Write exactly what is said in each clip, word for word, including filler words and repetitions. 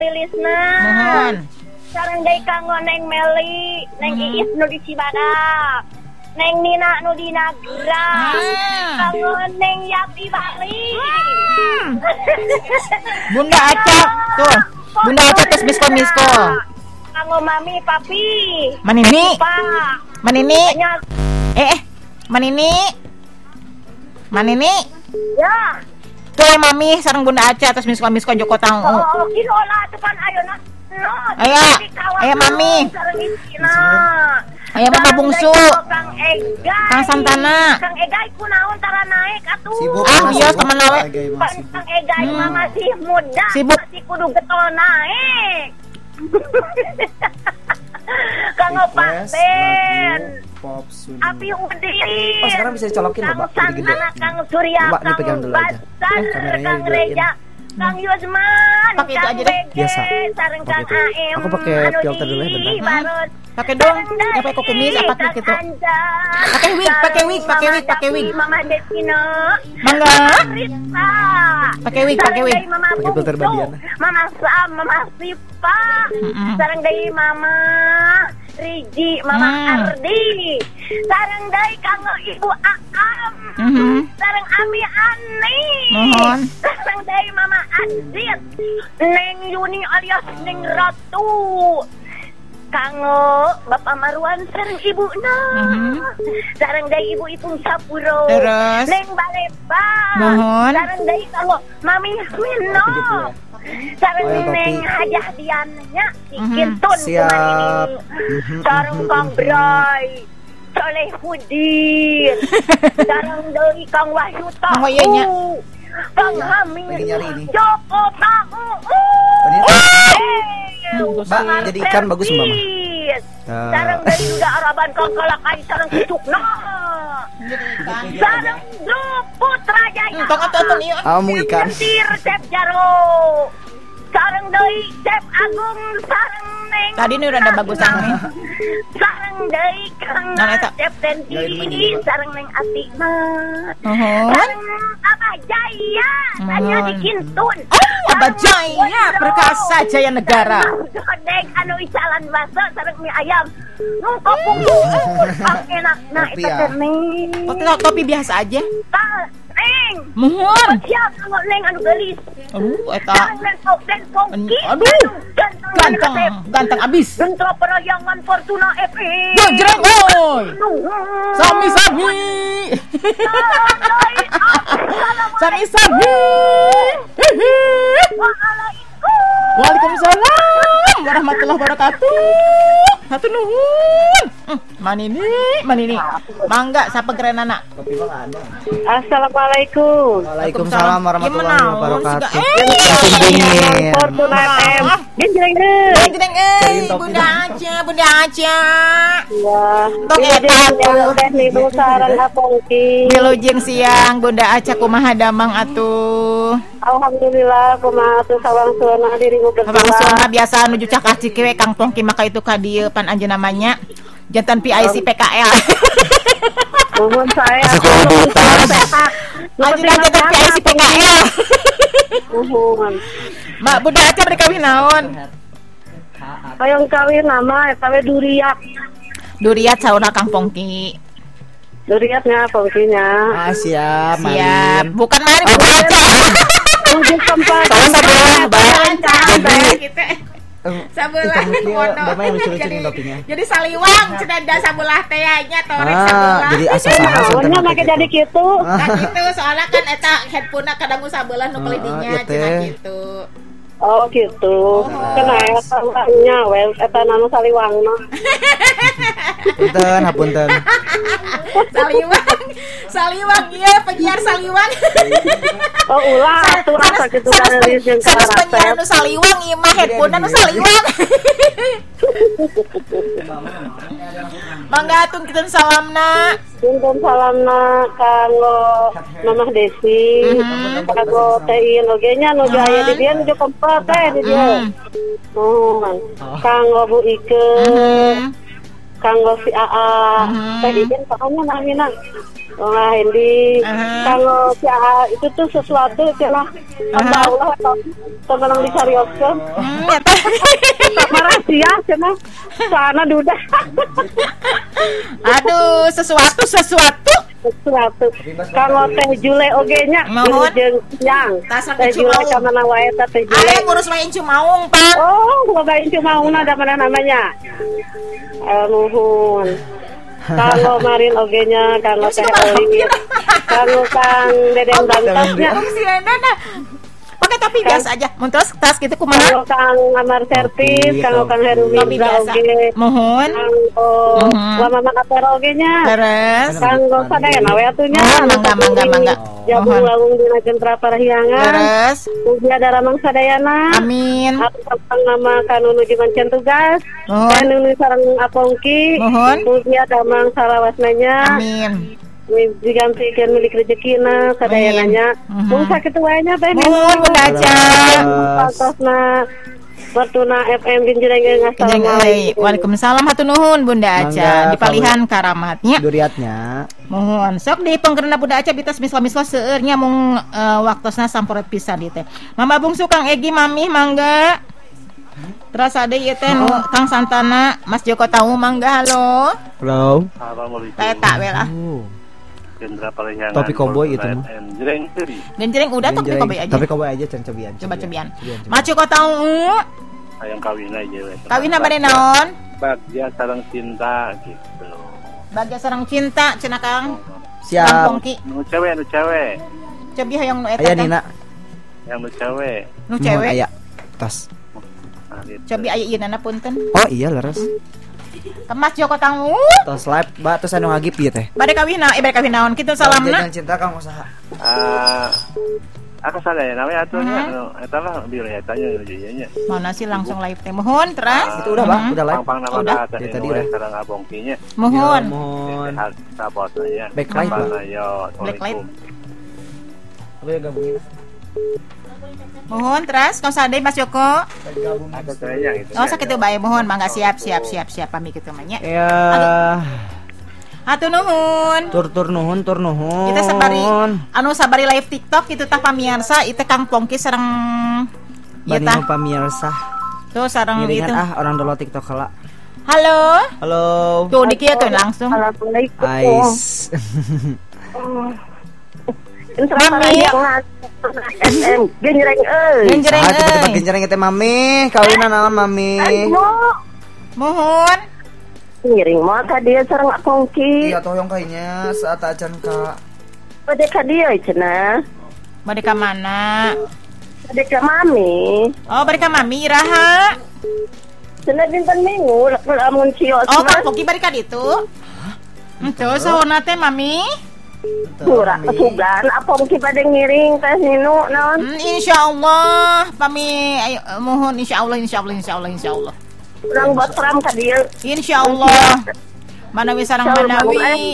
Lilisna. Mohon. Sareng deui kanggo Neng Meli, Neng Hmm. Iis nu di Cibadak. Neng Nina nu di Nagrang. Ah. Kanggo Neng Yati Bali. Bunda Aca tuh. Bunda Aca tes misko-misko. Kanggo Mami Papi. Manini. Pak. Manini. Banyak. Eh, eh. Manini. Manini. Ya. Tuh Mami sareng Bunda Aca tes misko-misko Joko Oh, Tanggu. oh, kinola tepan ayeuna. No, Ayo. Ayo, Mami. Sareng isina. Ayo Mama Bungsu. Kang Egay. Kang Santana. Kang Egay kunaon tara naik atuh. Sibuk Ah, Mas, iya, sibuk. temen awe. Agak emang Pan sibuk. Kang Egay Hmm. mah masih muda, Sibuk. masih kudu getol naik. Kang Opak Request Ben. lagu pop Sunda. Api Udin. Oh, sekarang bisa dicolokin loh, Kang Pak, gede-gede. Santana, Kang Surya, Coba Kang dipegang dulu aja. Basan, Eh, kameranya Kang digedein. Reja, Kang Yusman, Pakai itu Kang aja deh. Bege, Biasa. sareng Pakai Kang itu. A M. Aku pakai anu filter dulu ya, di bentar. Barut. Pakai dong. Ya pakai kumis apa Kang gitu. Anjar, Pakai wig, pakai wig, pakai Mama wig, pakai wig. Dappi, Mama Desina, Mangga. Rita. Pakai wig, pakai wig. Sareng dari Mama Pakai filter Bungsu, bagian. Mama Sam, Mama Sipa. Mm-mm. Sareng dari Mama Riji, Mama Hmm. Ardi. Sareng dari kanggo Ibu Akam. Mhm. Sareng Ami Ani. Mohon. Sareng dari Mama Adit. Neng Yuni alias Neng Ratu. Kanggo Bapak Marwan sareng Ibu Na. Mhm. Sareng dari Ibu Ipung Sapuro. Terus? Neng Baleba. Mohon. Sareng dari kanggo Mami Mino. Sareng Oh, yang topi. Neng Hajah Diannya si Mhm. Kintun Siap. kumaha ini. Mhm, Sareng mhm, Kang mhm. Bray. Soleh Hudin. Sareng dari Kang Wahyu Tahu. Oh, iya, nya. Kang Hamid. lagi nyari ini. Joko Tahu. Bener. Hey. Mbak, jadi ikan bagus, Mbak, Mah. Servis. Ah. Sareng dari Duda Araban Kang Kalakai sareng Cucukna. Sareng Grup Putra Jaya. Tong atuh ieu. Ah, mau ikan. Gentir Chef Jaro. Sareng deui Chef Agung sareng Neng. Tadi ini udah ada bagusan nih. Sareng deui Kang Nah, eta. Chef Galin mah Tenti jadi, Pak. sareng Neng Atika. Mohon. Sareng Abah Jaya, tanya Mohon. di Kintun. Oh, Abah Jaya, Perkasa Jaya Negara. Dek anu isalan basa sareng mie ayam. Nu kopung bungkus pang enakna Kopi eta ya. teh Neng. Oh, topi- topi biasa aja. Tah, Neng. Mohon. Siap kanggo Neng anu geulis. Aduh, eta Sareng Neng Kok Den Kongki. Aduh. Ganteng. ganteng, ganteng abis. Gentro perayangan Fortuna F I. Gojreng oi. Sami sami. Sami sami. Waalaikumsalam warahmatullahi wabarakatuh. Satu nuhun. Hmm, manini, manini. Mangga sapegeren anak. Kopi mah nggak ada. Assalamualaikum. Waalaikumsalam warahmatullahi Gimana? wabarakatuh. Eh, Langsung dingin. Fortuna F M. Genjreng Gojreng euy, Cariin topi Bunda dong. Aca, Bunda Aca. Ya. Tok eta atuh. Teh nilu saran apongki. Wilujeng siang Bunda Aca kumaha damang atuh. Alhamdulillah kumaha atuh sawang-sawana dirimu Abang berdua. Sona biasa nuju cakah cikewe Kang Pongki maka itu ka dieu pan anje namanya jantan P I C P K L. Nuhun saya. Sekolah dutas. Anje jantan P I C P K L. Nuhun. Mbak Bunda Aca bari kawin naon? Hayang kawin nama eta we duriat. Duriat sauna Kang Pongki. Duriatnya pongkinya. Ah, siap, Siap. Marin. Bukan mari Bunda Aca. Tujuh tempat. Salah sebelah, Mbak. Jadi Gitu. Sabelah Mbak Mah yang lucu-lucuin topinya. Jadi saliwang cenah da sabelah teh nya torek Ah, sabelah. jadi asa saha Naonnya make jadi kitu. Kan gitu soalnya kan eta headphone-na kadang sabelah nu Ah, dinya iya teh. cenah gitu. Oh gitu. Kena eta nya we eta nanu saliwangna. Punten, hapunten. Saliwang. Saliwang ieu penyiar saliwang. Oh ulah atuh asa kitu dari jeung Sanes penyiar nu saliwang ieu mah headphone nu saliwang. Mangga atung kita salamna. Junten salamna kanggo Mamah Desi, Mhm. kanggo Teh Ino ge nya nu aya di dieu nu keempat teh di dieu. Mhm. Nuhun. Kanggo Bu Ike, Mhm. kanggo si Aa Mhm. teh izin pokoknya namina lah ini Aha. kanggo si Aa itu tuh sesuatu cenah hamba Aha. Allah atau tolong dicarioskeun Hmm, ya teh. sama rahasia cenah sana duda Aduh, sesuatu sesuatu. sesuatu kanggo teh Jule oge nya Mohon. jeung yang Tasak teh Jule dicumaung. ka mana wae teh teh Jule Ayo ngurus wae Cimaung, Pak. oh ngobain cuma una da mana namanya eh nuhun kanggo marin oge nya kanggo teh Oli kanggo Kang Dedeng Bantasnya Si Nana. Pakai topi biasa aja. Mun terus tas gitu kumaha? kanggo Kang Amar Servis Topi, kanggo Kang Heru Topi Mirza biasa. oge Mohon. kanggo Mhm. Mama Makatero oge nya Terus. kanggo sadayana we atunya Mohon, mangga, mangga, mangga. jabung Mohon. lawung dina Gentra Parahyangan Terus. mugi ada ramang sadayana Amin. Kang nama kanunu jimancian tugas Mohon. kanunu sareng apongki Mohon. mugi ada mang salawasnanya Amin. digantikan milik rezekina sadayananya Mhm. mung sakitu wae nya teh Mohon Bunda Aca. Pantosna Fortuna F M Genjreng Kenjeng euy. assalamualaikum. Waalaikumsalam hatur nuhun Bunda Aca. Mangga, Dipalihan karamatnya. Duriatnya. Mohon sok di pengkerna Bunda Aca bitas misla-misla seueur nya mung uh, waktosna samporet pisan ieu teh. Mama bungsu Kang Egi Mami mangga. Terus ada ieu teh nu Kang Santana, Mas Joko Tahu mangga halo. Halo. Assalamualaikum. Eta we lah. Oh. Gendra Parahyangan. Topi koboi itu mah. Jreng teuing. Genjreng udah topi Genjreng. kobe aja. Tapi kowe aja can cobian. Coba cobian. Cobian, cobian. Mas Joko Tahu Hayang kawin aja we. kawinna bade naon? Bagja sareng cinta gitu. Bagja sareng cinta cenah Kang. Kang Siap. Pongki. Nu cewek, nu cewek. Cobi hayang nu eta. Aya teh. Nina. Yang nu cewek. Nu cewek. Aya. Tas. Nah, gitu. Cobi aya ieu nana punten. Oh iya leres. Mas Joko Tahu Tas live ba terus anu ngagip ieu teh. bade kawinna, eh bade kawin naon kitu salamna. Jangan cinta Kang usaha. Ah, aka sadaya namanya atunya Mhm. anu eta lah bieu eta nya ieu nya. Mana sih langsung live teh mohon terus. Itu udah, Bang. Mhm. Udah live. Pang-pang nama Udah. ka teh Dari tadi we udah. sareng abongkinya. Mohon. Ya, mohon. Sehat sabotnya. Backlight, Bang. Yo, Backlight. assalamualaikum. Apa ya gabungin? Mohon terus kau sadai Mas Joko. Ada saya gitu. Oh sakitu bae mohon mangga siap siap siap siap pami kitu mah nya. Ya. Hatur nuhun. Tur tur nuhun tur nuhun. Kita sabari anu sabari live TikTok kitu tah pamirsa ieu teh Kang Pongki sareng ieu Bani tah. nu pamirsa. Tuh sareng Ngiringan itu. ah orang dolo TikTok heula. Halo. Halo. Tuh dikieukeun langsung. Assalamualaikum. Ais. Gentra Mami. Parahyangan F M Genjreng euy Genjreng Ah, cepet-cepet euy. gencereng teh Mami. Kawinan naon Mami? ayo Mohon. ngiring mah ka dieu sareng apongki Iya toyong kayaknya saat acan ka bade ka dieu cenah Bade ka mana? bade ka mami Oh, bade ka Mami iraha. cenah dinten Minggu lamun cios Oh, Kang mah Pongki bade ka ditu. Henteu sahona teh Mami. Pura sugan apongki bade ngiring teh ninu naon Hmm, insyaallah pami ayo mohon insyaallah insyaallah insyaallah insyaallah. urang buat ram ka dieu Insyaallah. Manawi sareng manawi.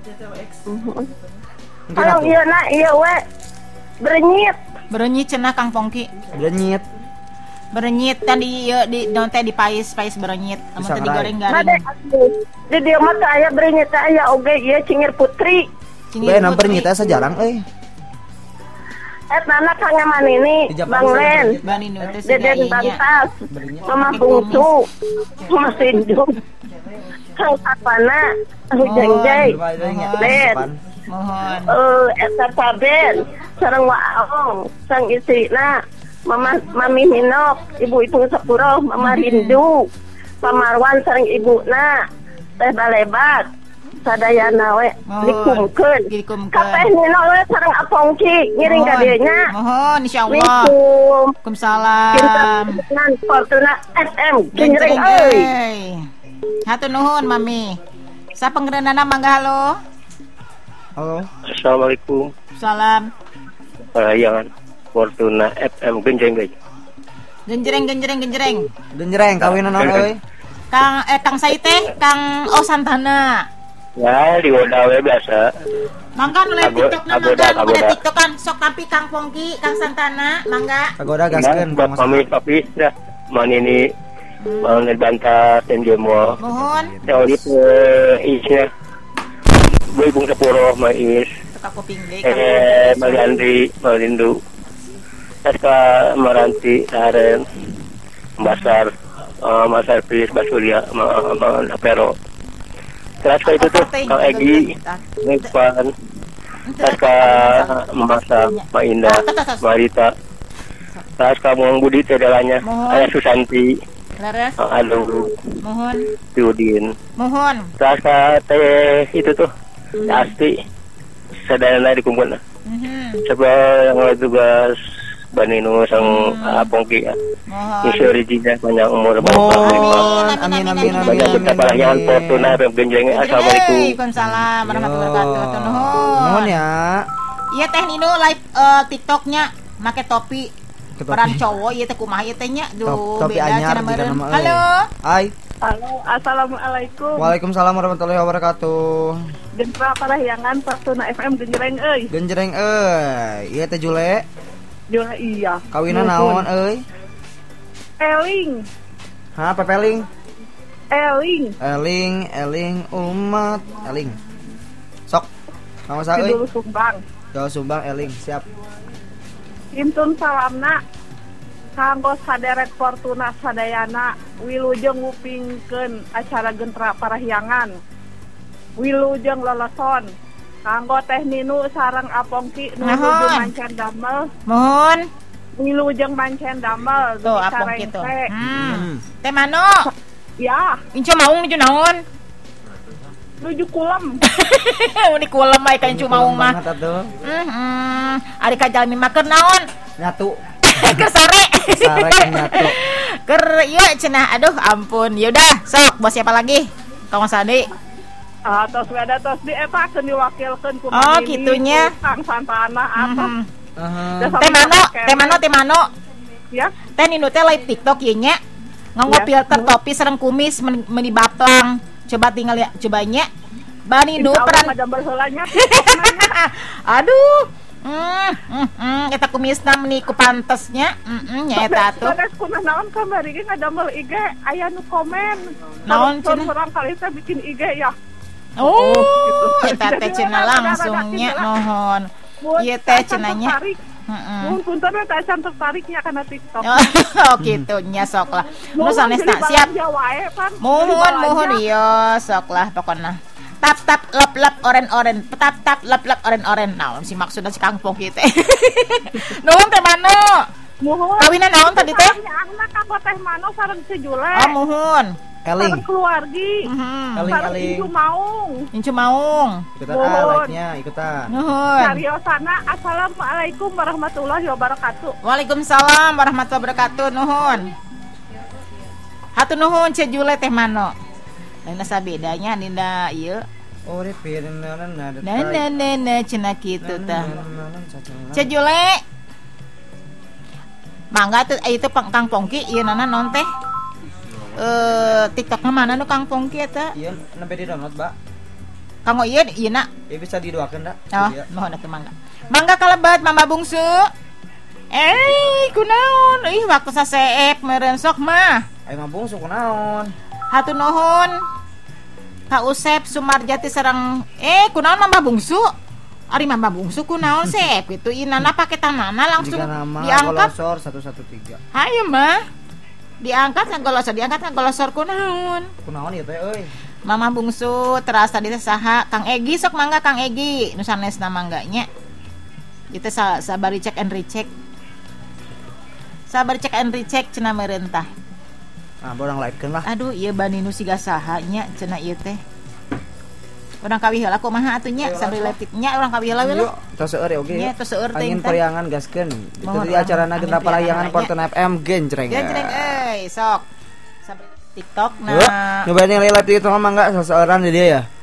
kalau ieu na ieu we berenyit Berenyit cenah Kang Pongki. Berenyit. Berenyit kan di ieu di naon teh dipais pais berenyit. Amun Bisa teh ngerai. digoreng-garing. bade di dieu mah teh aya berenyit teh aya oge ieu cingir putri Bae nampar nyita sajarang euy. eta anak Kang Manini Di Jepang Bang sih, Len Bani nu teh Deden sigainya. Bantas Mama Bungsu Mas Indung Kang Sapana Kang Jengjay Len Mohon. eh eta Taben sareng Waong sang istrina Mama Mami Minok Ibu Ipung Sepuro Mama Rindu Pamarwan sareng ibuna Teh Balebat sadayana we Mohon. dikumkeun Dikumkeun. kabeh nino we sareng apongki ngiring ka dieu nya Mohon insyaallah. Assalamualaikum Waalaikumsalam. Kintan Fortuna F M Genjreng Genjreng euy euy. Hatur nuhun Mami. Sa penggerenana mangga halo. Halo. Assalamualaikum. Salam. Parahyangan Fortuna F M Genjreng euy. Genjreng genjreng genjreng. Genjreng kawinan naon euy? Kang eh Kang Saite, Kang Oh Santana. Ya, di wadah we biasa. Mangga nu live Kago- TikTok na kagoda, mangga nu kagoda. live TikTok kan sok tapi Kang Pongki, Kang Santana, mangga. Kagoda gaskeun buat Kang pamit papi dah. Man ini Bang Banta dan Jemo. Mohon. Teori pe isnya. Gue Bung Sepuro mais. Teka kuping deui Eh Maliandri, Malindu. Taska Maranti Taren. Basar uh, Masar Pris Basuria Ma Ma Pero. Terus ka itu tuh Kang Egi, Ngepan. Terus ka Masa, Mainda, Marita. Terus ka Mong Budi Tedalanya, Ayah Susanti. Laras. Aduh, Mohon. Tiudin. Mohon. Terus ka teh itu tuh, Asti. Sadana dikumpulna. Mhm. Sebab yang tugas Baninu sang Apongki ya. Mohon. Isi originnya panjang umur Mohon. Amin amin amin banyak amin. kepalangan Fortuna genjreng. Assalamualaikum. Waalaikumsalam warahmatullahi wabarakatuh. Nuhun. Mohon ya. Iya teh Nino live eh, TikToknya make topi. Ke topi. Peran cowok ieu teh kumaha ieu teh nya? Duh, Top- topi beda anyar cara jika meureun. nama euy. Halo. Hai. Halo, assalamualaikum. Waalaikumsalam warahmatullahi wabarakatuh. Gentra parahyangan Fortuna F M genjreng euy. Genjreng euy. Ieu teh Jule. Jula iya. Kawina naon euy? Eling, Hah, pepeling? Eling. Eling, eling umat, eling. Sok. Nama saya euy. Sidul Sumbang. Jawa Sumbang eling, siap. Intun salamna kanggo saderek Fortuna sadayana wilujeng ngupingkeun acara gentra parahyangan. Wilujeng loloson kanggo Teh Ninu sareng Apongki nuju Naon? mancen damel. Mohon. Wilujeng mancen damel. Tuh Geuning apong sareng kitu. teh. Hmm. Teh mano? Ya, Incu maung nuju naon? nuju kulem. Uni kulem bae ka incu maung mah. Banget atuh. Hmm. Ari ka jalmi mah keur naon? Nyatu. Keur sare. Sare keur nyatu. Keur ieu cenah aduh ampun. Ya udah, sok buat siapa lagi? Kang Sandi. Ah, tos weda tos di eta keun diwakilkeun ku Oh, Mami kitunya. Kang Santana apa? Mhm. Aha. Teh mano? Teh mano? Teh mano? Ya, Teh Ninu teh live TikTok ieu nya. Nganggo Ya. filter topi sareng kumis men- meuni baplang. Coba tinggal ya, cobanya. Bani Ninu insya Allah peran madam heulanya. aduh. Hmm, hmm, hmm, eta kumisna meuni ku pantesnya. Heeh, nya eta atuh. Beres punah naon kamari ge ngadamel I G aya nu komen. Naon, Terus cenah? orang kali teh bikin I G ya. Oh, gitu. eta teh cenah langsungnya mohon. Ieu teh cenahnya. Heeh. Mun punten teh acan tertariknya kana TikTok. Oh, gitu nya sok lah. Nu sanesna siap. Mohon mohon iya sok lah pokona. Tap tap lap lap oren oren tap tap lap lap oren oren. Naon si maksudna si Kang Pongki teh. Nuhun teh mano? Mohon. Kawinan naon tadi teh? Anak kanggo Teh Mano sareng si Jule. Oh, mohon. Eling. Sareng keluargi. Mhm. Eling Sareng eling. Incu Maung. Incu maung. Ikutan Mohon. ah like-nya, ikutan. Nuhun. Cariosana, assalamualaikum warahmatullahi wabarakatuh. Waalaikumsalam warahmatullahi wabarakatuh. Nuhun. Hatur nuhun Ceh Jule teh mano? Lainna sabedanya ninda ieu. Urip pirna na Na na na na cenah kitu tah. Ceh Jule. Mangga tuh itu Kang Pongki ieu nana naon teh? Eh TikTokna mana nu Kang Pongki eta? Iya, nembe di download, Mbak. Kanggo ieu ieu na. Ya bisa didoakeun da. Oh, mohon atuh mangga. Mangga kalebat Mama Bungsu. Eh, kunaon? Ih, waktu saseep meureun sok mah. Ayo mabung suku naon? Hatur nuhun. Kak Usep Sumarjati sareng eh kunaon Mama Bungsu? Ari Mama Bungsu kunaon sep gitu. Inana paketanana langsung Jika nama diangkat. Golosor satu satu tiga. Hayu mah. Diangkat ngagolosor, diangkat ngagolosor kunaon? Kunaon ieu teh euy? Mama Bungsu terasa di saha Kang Egi sok mangga Kang Egi nu sanesna mangganya. Itu sa sabar cek and recheck. Sabar cek and recheck cenah meureun tah. Nah, borang live-keun lah. Aduh, ieu bani nu siga saha nya cenah ieu teh. Urang kawi heula kumaha atuh nya sambil live nya urang kawi heula we Yuk, tos seueur oge. Nya tos seueur teh. Angin periangan gaskeun. Itu Mohon di acarana angin gentra parahyangan periangan Fortuna F M genjreng. Ya jreng euy, sok. Sampai TikTok Yuk, nah. nyobain yang live di TikTok mah enggak seseorang di dia ya.